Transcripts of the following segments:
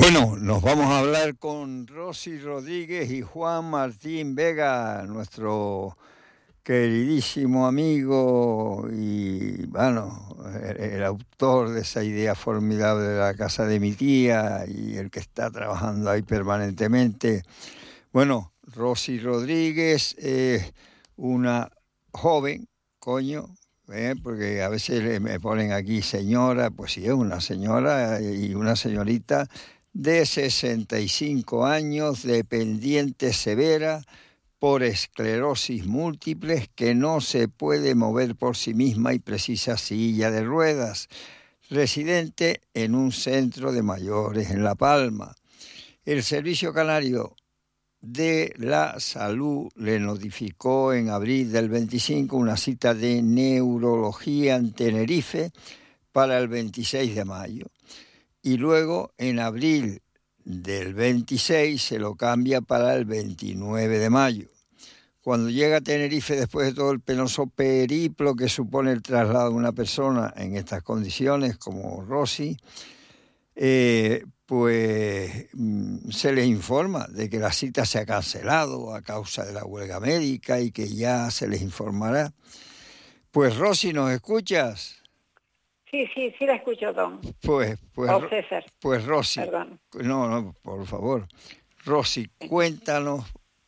Bueno, nos vamos a hablar con Rosy Rodríguez y Juan Martín Vega, nuestro queridísimo amigo y, bueno, el autor de esa idea formidable de la casa de mi tía y el que está trabajando ahí permanentemente. Bueno, Rosy Rodríguez es una joven, porque a veces me ponen aquí señora, pues sí, es una señora y una señorita de 65 años, dependiente severa por esclerosis múltiple, que no se puede mover por sí misma y precisa silla de ruedas, residente en un centro de mayores en La Palma. El Servicio Canario de la Salud le notificó en abril del 25 una cita de neurología en Tenerife para el 26 de mayo. Y luego en abril del 26 se lo cambia para el 29 de mayo. Cuando llega a Tenerife, después de todo el penoso periplo que supone el traslado de una persona en estas condiciones, como Rosy, se les informa de que la cita se ha cancelado a causa de la huelga médica y que ya se les informará. Pues Rosy, ¿nos escuchas? Sí, la escucho, don. César. Pues Rosy, perdón. No, por favor. Rosy, cuéntanos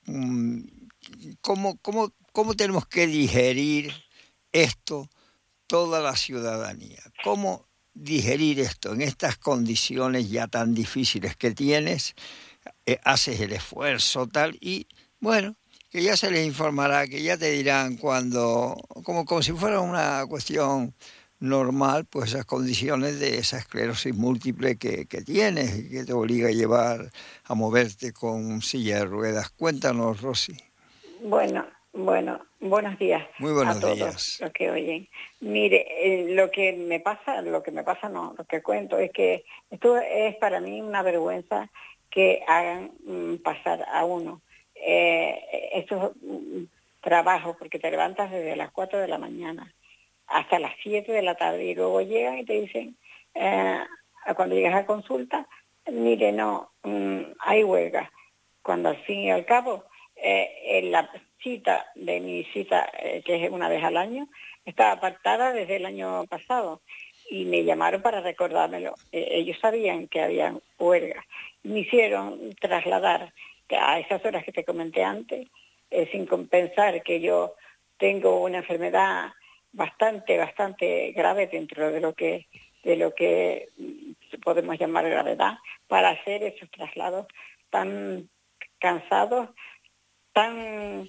cómo tenemos que digerir esto toda la ciudadanía. ¿Cómo digerir esto en estas condiciones ya tan difíciles que tienes? Haces el esfuerzo tal y, bueno, que ya se les informará, que ya te dirán cuando, como si fuera una cuestión normal, pues esas condiciones de esa esclerosis múltiple que tienes y que te obliga a llevar, a moverte con silla de ruedas. Cuéntanos, Rosy. Bueno, buenos días. Muy buenos a todos días. Los que oyen. Mire, lo que cuento es que esto es para mí una vergüenza que hagan pasar a uno estos trabajos, porque te levantas desde las 4 de la mañana hasta las 7 de la tarde y luego llegan y te dicen, cuando llegas a consulta, mire, no, hay huelga. Cuando al fin y al cabo, en la cita de mi cita, que es una vez al año, estaba apartada desde el año pasado y me llamaron para recordármelo. Ellos sabían que había huelga. Me hicieron trasladar a esas horas que te comenté antes, sin compensar que yo tengo una enfermedad bastante grave dentro de lo que podemos llamar gravedad, para hacer esos traslados tan cansados, tan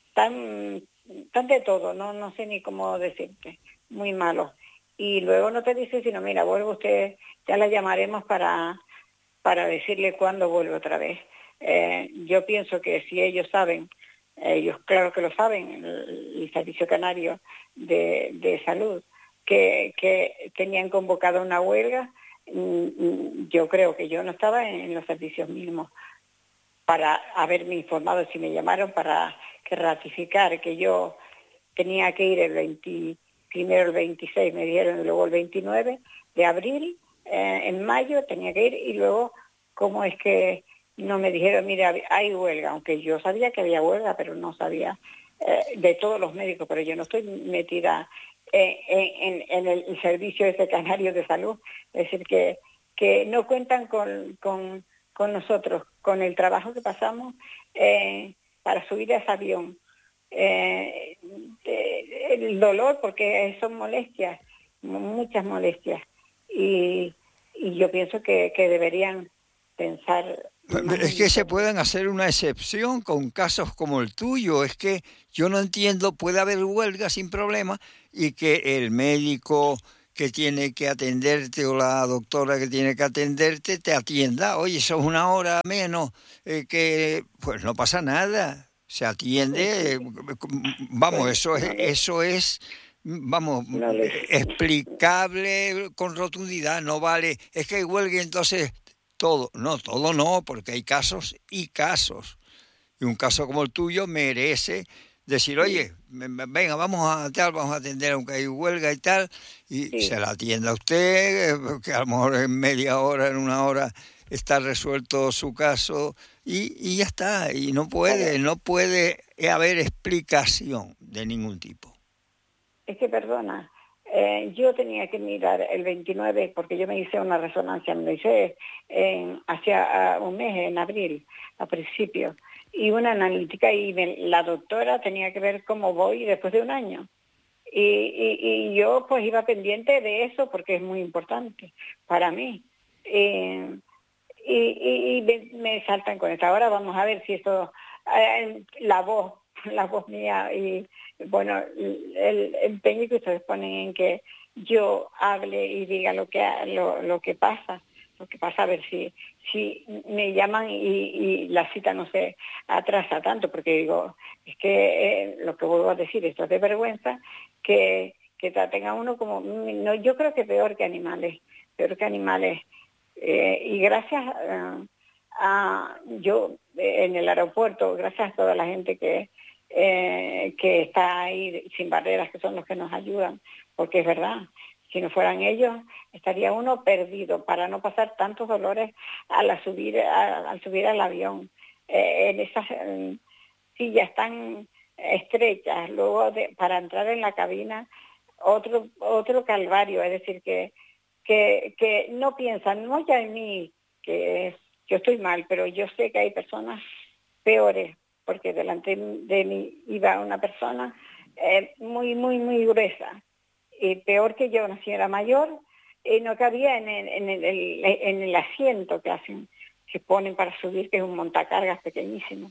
de todo, no sé ni cómo decirte, muy malos. Y luego no te dice, sino mira, vuelve usted, ya la llamaremos para decirle cuándo vuelve otra vez. Yo pienso que si ellos saben, ellos claro que lo saben, el Servicio Canario de Salud, que tenían convocado una huelga, yo creo que yo no estaba en los servicios mismos para haberme informado. Si me llamaron para ratificar que yo tenía que ir primero el 26, me dieron, y luego el 29 de abril, en mayo tenía que ir, y luego, ¿cómo es que no me dijeron, mira, hay huelga? Aunque yo sabía que había huelga, pero no sabía de todos los médicos, pero yo no estoy metida en el servicio ese canario de salud. Es decir, que no cuentan con nosotros, con el trabajo que pasamos para subir a ese avión. El dolor, porque son molestias, muchas molestias. Y yo pienso que deberían pensar... Es que se pueden hacer una excepción con casos como el tuyo. Es que yo no entiendo, puede haber huelga sin problema y que el médico que tiene que atenderte o la doctora que tiene que atenderte te atienda. Oye, son una hora menos, pues no pasa nada, se atiende. Vamos, eso es vamos, explicable con rotundidad. No vale, es que hay huelga, entonces todo no, porque hay casos y casos. Y un caso como el tuyo merece decir, oye, venga, vamos a atender aunque hay huelga y tal, y se la atienda a usted, que a lo mejor en media hora, en una hora, está resuelto su caso y ya está, y no puede haber explicación de ningún tipo. Es que perdona, yo tenía que mirar el 29 porque yo me hice una resonancia, me lo hice hacia un mes, en abril, a principio, y una analítica y la doctora tenía que ver cómo voy después de un año. Y yo pues iba pendiente de eso porque es muy importante para mí. Me saltan con esta. Ahora vamos a ver si esto, la voz mía y bueno, el empeño que ustedes ponen en que yo hable y diga lo que pasa, a ver si me llaman y la cita no se atrasa tanto, porque digo, es que lo que vuelvo a decir, esto es de vergüenza, que traten a uno como, no, yo creo que peor que animales, y gracias a yo en el aeropuerto, gracias a toda la gente que está ahí sin barreras, que son los que nos ayudan, porque es verdad, si no fueran ellos, estaría uno perdido para no pasar tantos dolores al subir al avión, en esas sillas tan estrechas, luego para entrar en la cabina, otro calvario, es decir, que no piensan, no ya en mí, que yo estoy mal, pero yo sé que hay personas peores, porque delante de mí iba una persona muy, muy, muy gruesa, y peor que yo, una señora mayor, y no cabía en el asiento que hacen, que ponen para subir, que es un montacargas pequeñísimo.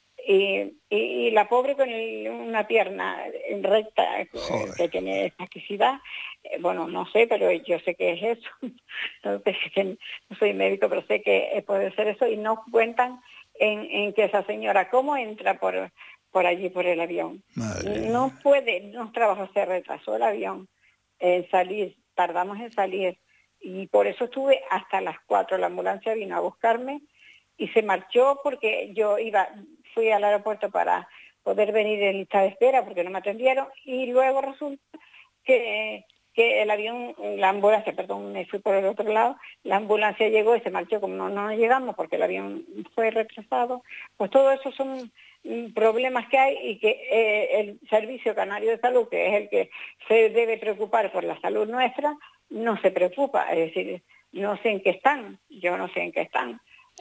Y la pobre con una pierna recta, que tiene espasticidad, bueno, no sé, pero yo sé que es eso. Entonces, no soy médico, pero sé que puede ser eso, y no cuentan en que esa señora, ¿cómo entra por allí, por el avión? Madre. No puede, no trabajo, se retrasó el avión en salir, tardamos en salir, y por eso estuve hasta las 4, la ambulancia vino a buscarme y se marchó porque fui al aeropuerto para poder venir en lista de espera porque no me atendieron, y luego resulta que el avión, la ambulancia, perdón, me fui por el otro lado, la ambulancia llegó y se marchó, como no llegamos porque el avión fue retrasado. Pues todo eso son problemas que hay, y que el Servicio Canario de Salud, que es el que se debe preocupar por la salud nuestra, no se preocupa, es decir, no sé en qué están, yo no sé en qué están.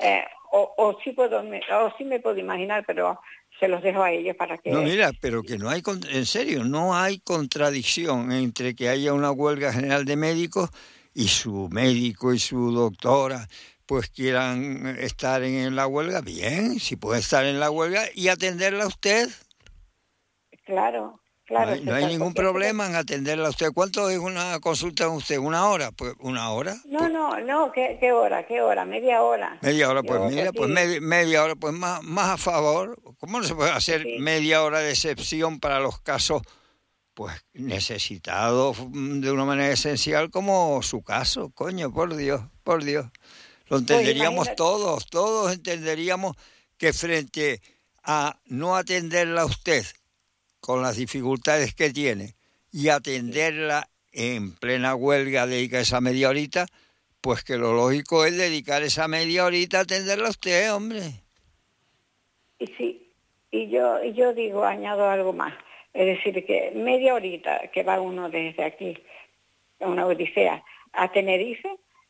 O sí me puedo imaginar, pero se los dejo a ellos para que... No, mira, pero que no hay, en serio, no hay contradicción entre que haya una huelga general de médicos y su médico y su doctora pues quieran estar en la huelga. Bien, si puede estar en la huelga y atenderla a usted. Claro, No hay César, ningún porque es que... problema en atenderla a usted. ¿Cuánto es una consulta con usted? ¿Una hora? Pues una hora. Pues, No, ¿qué hora? Media hora. media hora, pues Yo, pues mira, pues sí, media hora, pues más a favor. ¿Cómo no se puede hacer sí. media hora de excepción para los casos pues necesitados de una manera esencial como su caso? Coño, por Dios, por Dios. Lo Pues entenderíamos imagínate, todos entenderíamos que frente a no atenderla a usted con las dificultades que tiene y sí, atenderla en plena huelga, dedica esa media horita, pues que lo lógico es dedicar esa media horita a atenderla a usted, hombre. y sí, y yo digo, añado algo más. Es decir, que media horita que va uno desde aquí, a una odisea, a Tenerife,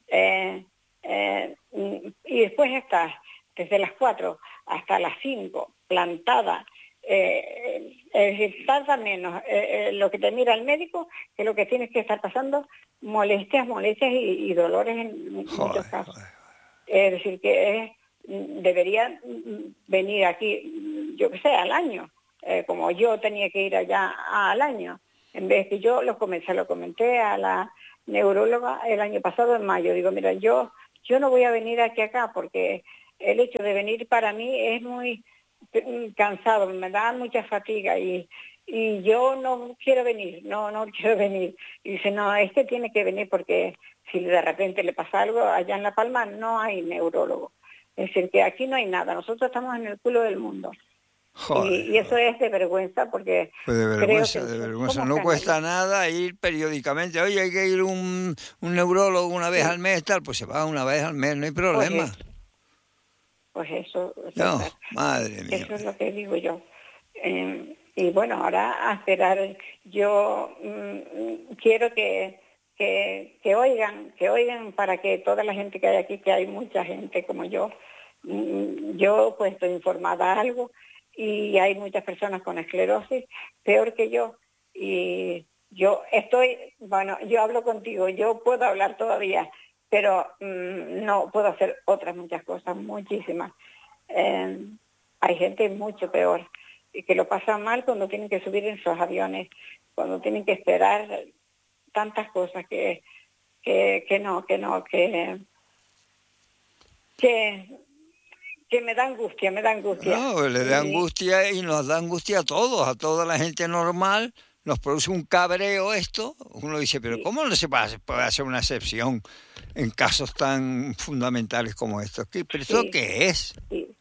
y después estás desde las 4 hasta las 5 plantada, es decir, tarda menos lo que te mira el médico que lo que tienes que estar pasando, molestias y dolores en muchos Joder, casos. joder. Es decir, que debería venir aquí, yo qué sé, al año, como yo tenía que ir allá al año, en vez que yo se lo comenté a la neuróloga el año pasado en mayo. Digo, mira, yo no voy a venir aquí acá porque el hecho de venir para mí es muy cansado, me da mucha fatiga y yo no quiero venir, no quiero venir. Y dice, no, este tiene que venir porque si de repente le pasa algo, allá en La Palma no hay neurólogo. Es decir, que aquí no hay nada, nosotros estamos en el culo del mundo. Joder, Y eso es de vergüenza, porque pues de creo que vergüenza. somos No cuesta canallas. nada ir periódicamente. Oye, hay que ir un neurólogo una vez al Sí, mes, tal, pues se va una vez al mes, no hay pues problema. eso, pues eso, No, César. madre mía. Eso es lo que digo yo. Y bueno, ahora a esperar. Yo quiero que oigan para que toda la gente que hay aquí, que hay mucha gente como yo pues estoy informada algo y hay muchas personas con esclerosis, peor que yo. Y yo estoy, bueno, yo hablo contigo, yo puedo hablar todavía, pero no puedo hacer otras muchas cosas, muchísimas. Eh, Hay gente mucho peor y que lo pasa mal cuando tienen que subir en sus aviones, cuando tienen que esperar tantas cosas que, que me da angustia. No, le da Y, angustia y nos da angustia a todos, a toda la gente normal. Nos produce un cabreo esto. Uno dice, pero y, ¿cómo no se puede hacer una excepción en casos tan fundamentales como estos? ¿Pero esto sí, qué es? sí.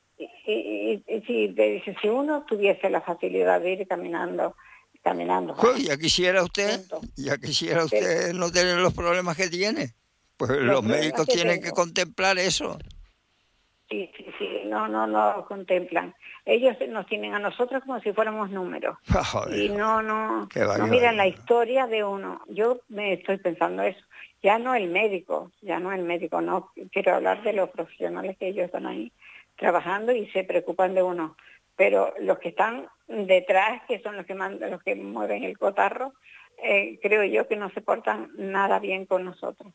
Y si te dice, si uno tuviese la facilidad de ir caminando, Pues vamos, punto. ya quisiera Pero usted no tener los problemas que tiene. Pues los los problemas médicos que tienen que tengo, contemplar eso. sí, sí, sí, no contemplan. Ellos nos tienen a nosotros como si fuéramos números Joder, y qué va, no qué va, qué miran la va. historia de uno. Yo me estoy pensando eso. Ya no el médico, no quiero hablar de los profesionales que ellos están ahí trabajando y se preocupan de uno, pero los que están detrás, que son los que mandan, los que mueven el cotarro, creo yo que no se portan nada bien con nosotros.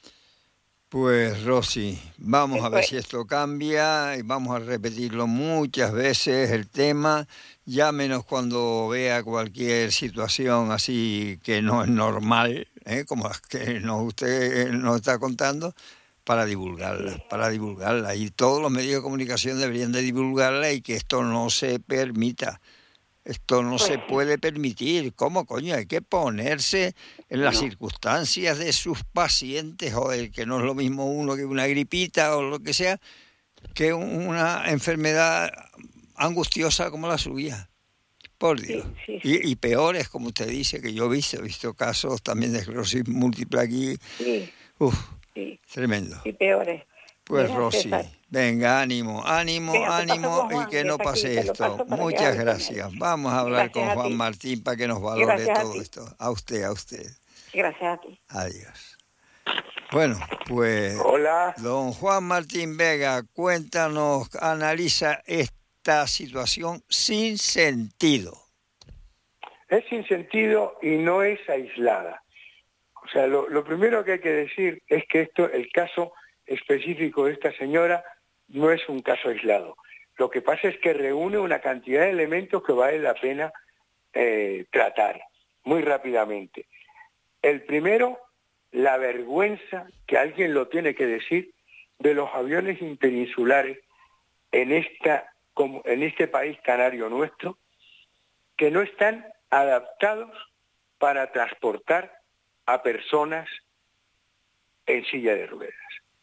Pues Rosy, vamos a Eso ver es. si esto cambia y vamos a repetirlo muchas veces el tema. Llámenos cuando vea cualquier situación así que no es normal, como las que usted nos está contando, Sí. para divulgarla. Y todos los medios de comunicación deberían de divulgarla y que esto no se permita. Esto no Pues se sí, puede permitir. ¿Cómo, coño? Hay que ponerse en las no, circunstancias de sus pacientes, joder, que no es lo mismo uno que una gripita o lo que sea, que una enfermedad angustiosa como la suya. Por Dios. sí, sí, sí, Y peores, como usted dice, que yo he visto casos también de esclerosis múltiple aquí. sí, Uf, sí, tremendo. sí, peores. Pues Mira, Rosy, César, venga, ánimo, ánimo, venga, te paso ánimo con y Juan, que que no está aquí, pase te lo esto. paso para que Muchas hables con él. gracias. Vamos a hablar con Gracias a Juan ti, Martín para que nos valore gracias a todo ti, esto. A usted, a usted. gracias a ti. Adiós. Bueno, pues Hola, don Juan Martín Vega, cuéntanos, analiza esta situación sin sentido. es sin sentido y no es aislada. O sea, lo primero que hay que decir es que el caso específico de esta señora no es un caso aislado. Lo que pasa es que reúne una cantidad de elementos que vale la pena tratar muy rápidamente. El primero, la vergüenza, que alguien lo tiene que decir, de los aviones interinsulares en este país canario nuestro, que no están adaptados para transportar a personas en silla de ruedas.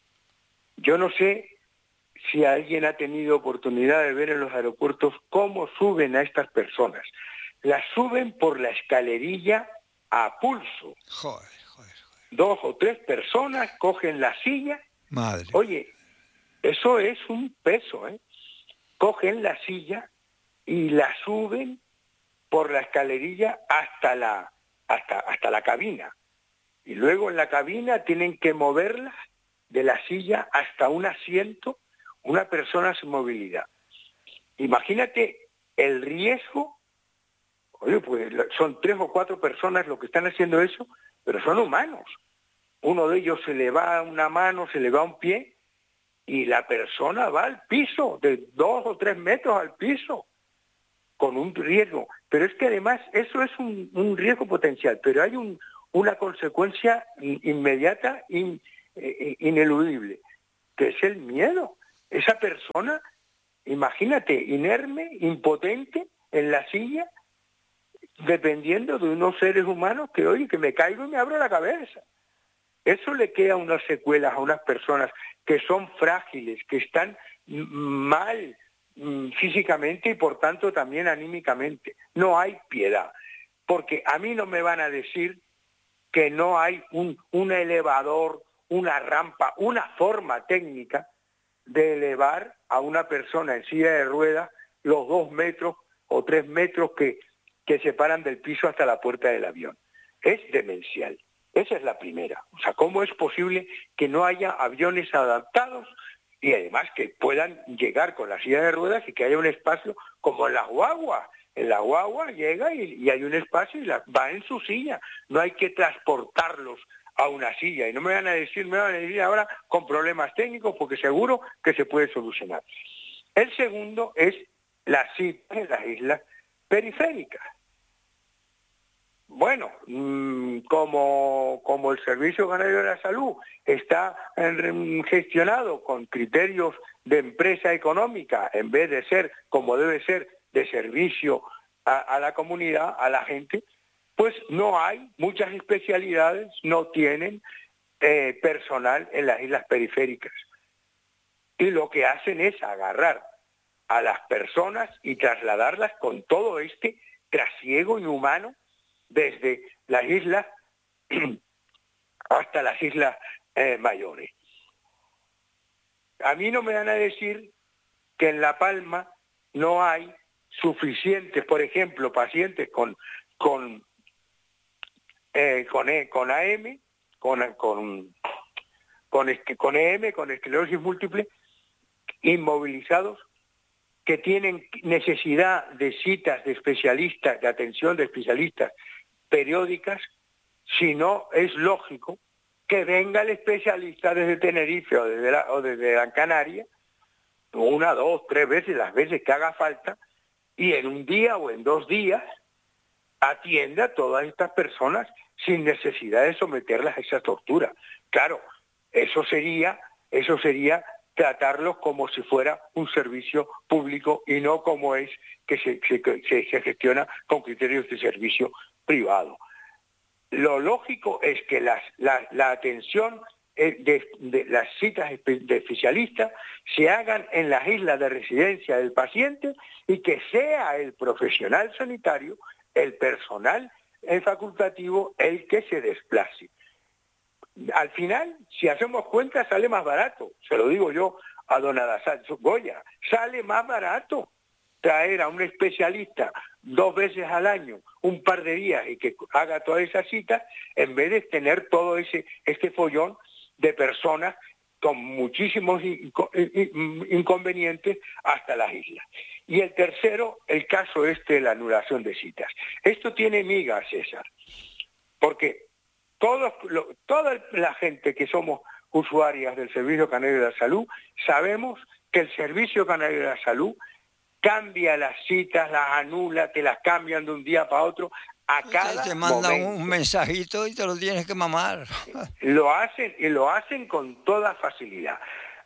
Yo no sé si alguien ha tenido oportunidad de ver en los aeropuertos cómo suben a estas personas. Las suben por la escalerilla a pulso. Joder. 2 o 3 personas cogen la silla. Madre. Oye, eso es un peso, ¿eh? Cogen la silla y la suben por la escalerilla hasta la cabina. Y luego en la cabina tienen que moverla de la silla hasta un asiento, una persona sin movilidad. Imagínate el riesgo. Oye, pues son 3 o 4 personas los que están haciendo eso, pero son humanos. Uno de ellos se le va una mano, se le va un pie, y la persona va al piso, de 2 o 3 metros al piso, con un riesgo. Pero es que además eso es un riesgo potencial, pero hay una consecuencia inmediata, ineludible, que es el miedo. Esa persona, imagínate, inerme, impotente, en la silla, dependiendo de unos seres humanos que, oye, que me caigo y me abro la cabeza. Eso le queda unas secuelas a unas personas que son frágiles, que están mal físicamente y por tanto también anímicamente. No hay piedad, porque a mí no me van a decir que no hay un elevador, una rampa, una forma técnica de elevar a una persona en silla de ruedas los 2 metros o 3 metros que separan del piso hasta la puerta del avión. Es demencial. Esa es la primera. O sea, ¿cómo es posible que no haya aviones adaptados y además que puedan llegar con la silla de ruedas y que haya un espacio como en las guaguas? En la guagua llega y hay un espacio y va en su silla. No hay que transportarlos a una silla. Y no me van a decir ahora con problemas técnicos, porque seguro que se puede solucionar. El segundo es las citas en las islas periféricas. Bueno, como el Servicio Canario de la Salud está gestionado con criterios de empresa económica, en vez de ser, como debe ser, de servicio a la comunidad, a la gente, pues no hay muchas especialidades, no tienen personal en las islas periféricas. Y lo que hacen es agarrar a las personas y trasladarlas con todo este trasiego inhumano desde las islas hasta las islas mayores. A mí no me van a decir que en La Palma no hay suficientes, por ejemplo, pacientes con AM, con EM, con esclerosis múltiple, inmovilizados, que tienen necesidad de citas de especialistas, de atención de especialistas periódicas, si no es lógico que venga el especialista desde Tenerife o desde Gran Canaria, 1, 2, 3 veces, las veces que haga falta, y en un día o en 2 días atienda a todas estas personas sin necesidad de someterlas a esa tortura. Claro, eso sería tratarlos como si fuera un servicio público y no como es que se gestiona con criterios de servicio privado. Lo lógico es que la atención de las citas de especialistas se hagan en las islas de residencia del paciente y que sea el profesional sanitario, el personal facultativo, el que se desplace. Al final, si hacemos cuentas, sale más barato. Se lo digo yo a don Adasal Goya. Sale más barato traer a un especialista 2 veces al año, un par de días, y que haga todas esas citas, en vez de tener todo este follón de personas con muchísimos inconvenientes hasta las islas. Y el tercero, el caso de la anulación de citas. Esto tiene miga, César, porque toda la gente que somos usuarias del Servicio Canario de la Salud sabemos que el Servicio Canario de la Salud cambia las citas, las anula, te las cambian de un día para otro a cada te mandan momento. Un mensajito y te lo tienes que mamar. Lo hacen con toda facilidad.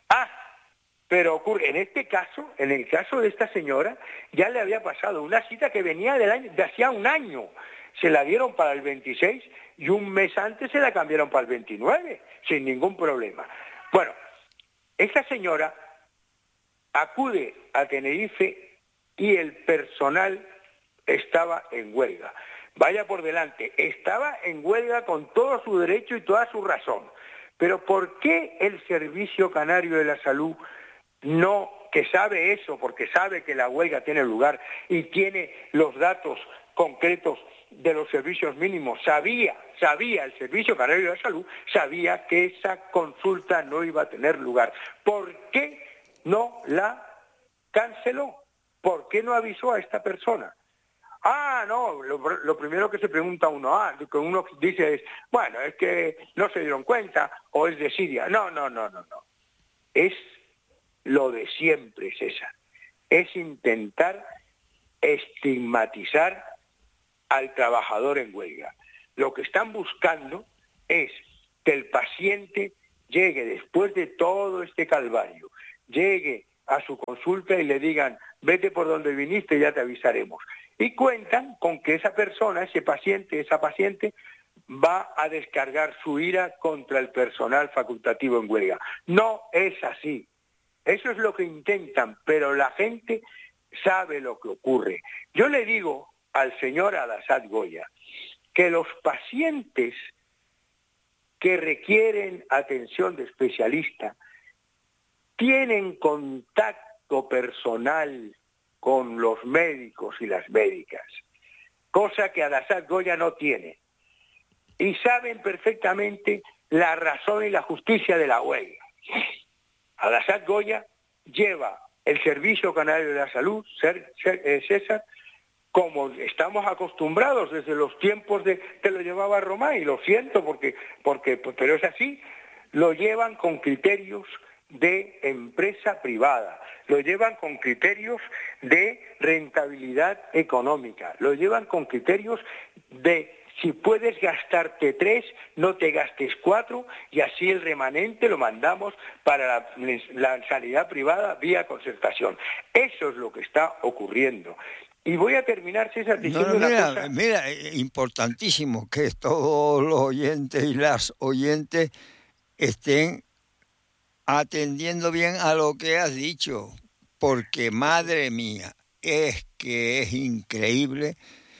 Pero ocurre, en el caso de esta señora, ya le había pasado una cita que venía de hacía un año. Se la dieron para el 26 y un mes antes se la cambiaron para el 29, sin ningún problema. Bueno, esta señora acude a Tenerife y el personal estaba en huelga. Vaya por delante, estaba en huelga con todo su derecho y toda su razón. Pero ¿por qué el Servicio Canario de la Salud no, que sabe eso, porque sabe que la huelga tiene lugar y tiene los datos concretos de los servicios mínimos, sabía el Servicio Canario de la Salud, sabía que esa consulta no iba a tener lugar? ¿Por qué no la canceló? ¿Por qué no avisó a esta persona? No, lo primero que se pregunta que uno dice es, bueno, es que no se dieron cuenta o es de Siria. No. Es lo de siempre, César. Es intentar estigmatizar al trabajador en huelga. Lo que están buscando es que el paciente llegue después de todo este calvario, llegue a su consulta y le digan, vete por donde viniste y ya te avisaremos. Y cuentan con que esa persona, esa paciente, va a descargar su ira contra el personal facultativo en huelga. No es así. Eso es lo que intentan, pero la gente sabe lo que ocurre. Yo le digo al señor Al-Assad Goya que los pacientes que requieren atención de especialista tienen contacto personal con los médicos y las médicas, cosa que Al-Assad Goya no tiene. Y saben perfectamente la razón y la justicia de la huelga. Al-Assad Goya lleva el Servicio Canario de la Salud, César, como estamos acostumbrados desde los tiempos que lo llevaba Román, y lo siento pero es así, lo llevan con criterios de empresa privada, lo llevan con criterios de rentabilidad económica, lo llevan con criterios de si puedes gastarte 3, no te gastes 4, y así el remanente lo mandamos para la sanidad privada vía concertación. Eso es lo que está ocurriendo. Y voy a terminar, César, diciendo una cosa. Mira, importantísimo que todos los oyentes y las oyentes estén atendiendo bien a lo que has dicho, porque madre mía, es que es increíble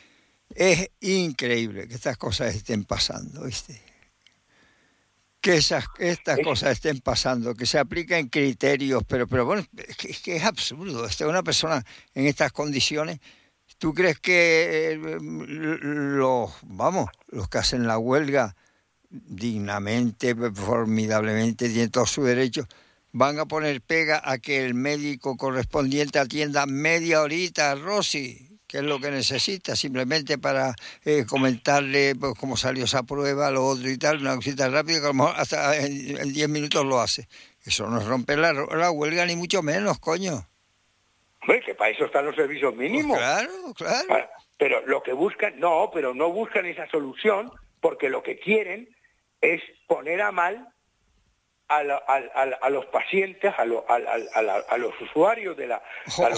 que estas cosas estén pasando, ¿viste? Que estas cosas estén pasando, que se apliquen criterios, pero bueno, es que es absurdo. Una persona en estas condiciones, ¿tú crees que los que hacen la huelga dignamente, formidablemente, tienen todos sus derechos, van a poner pega a que el médico correspondiente atienda media horita a Rosy, que es lo que necesita, simplemente para comentarle pues, cómo salió esa prueba, lo otro y tal, una cosita rápida que a lo mejor hasta en 10 minutos lo hace? Eso no es romper la huelga, ni mucho menos, coño. Hombre, que para eso están los servicios mínimos. Pues claro. Pero lo que buscan, pero no buscan esa solución, porque lo que quieren es poner a mal a los pacientes, a los usuarios de la...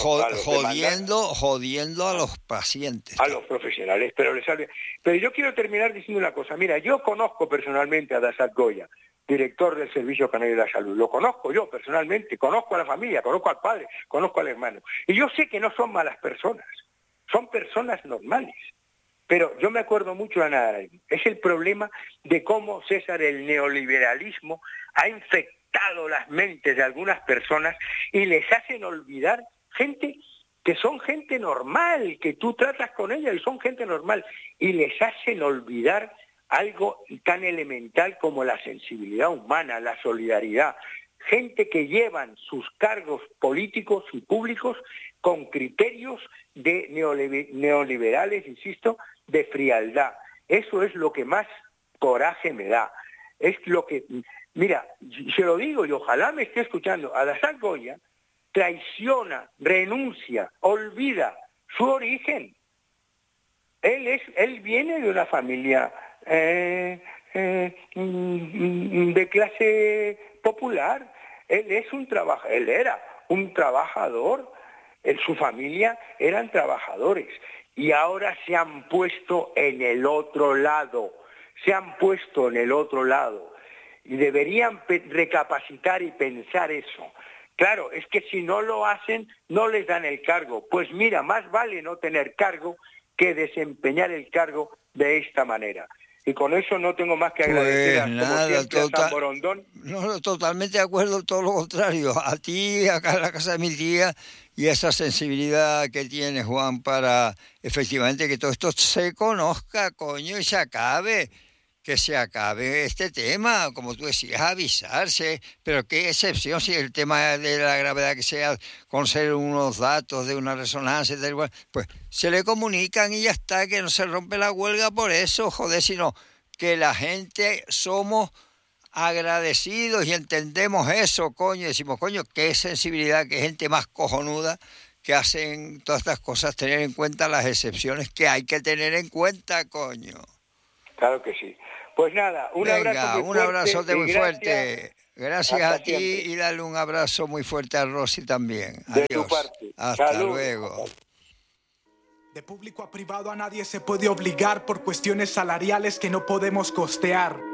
Jodiendo a los pacientes. A los profesionales, pero yo quiero terminar diciendo una cosa. Mira, yo conozco personalmente a Al-Assad Goya, director del Servicio Canario de la Salud. Lo conozco yo personalmente, conozco a la familia, conozco al padre, conozco al hermano. Y yo sé que no son malas personas, son personas normales. Pero yo me acuerdo mucho de Ana Arendt. Es el problema de cómo, César, el neoliberalismo ha infectado las mentes de algunas personas y les hacen olvidar gente que son gente normal, que tú tratas con ella y son gente normal, y les hacen olvidar algo tan elemental como la sensibilidad humana, la solidaridad. Gente que llevan sus cargos políticos y públicos con criterios de neoliberales, insisto, de frialdad. Eso es lo que más coraje me da. Es lo que, mira, se lo digo y ojalá me esté escuchando, Al-Assad Goya traiciona, renuncia, olvida su origen. Él viene de una familia de clase popular. Él era un trabajador. Su familia eran trabajadores y ahora se han puesto en el otro lado. Y deberían recapacitar y pensar eso. Claro, es que si no lo hacen, no les dan el cargo. Pues mira, más vale no tener cargo que desempeñar el cargo de esta manera. Y con eso no tengo más que agradecer a San Borondón. No, totalmente de acuerdo, todo lo contrario. A ti, acá en la casa de mi tía, y esa sensibilidad que tiene Juan para efectivamente que todo esto se conozca, coño, y se acabe. Que se acabe este tema, como tú decías, avisarse, pero qué excepción si el tema de la gravedad que sea con ser unos datos de una resonancia, pues se le comunican y ya está, que no se rompe la huelga por eso, joder, sino que la gente somos agradecidos y entendemos eso, coño, decimos, coño, qué sensibilidad, qué gente más cojonuda que hacen todas estas cosas, tener en cuenta las excepciones que hay que tener en cuenta, coño. Claro que sí. Pues nada, un abrazote muy fuerte. Gracias a ti siempre. Y darle un abrazo muy fuerte a Rosy también. De Adiós. tu parte. Hasta Salud. luego. De público a privado a nadie se puede obligar por cuestiones salariales que no podemos costear.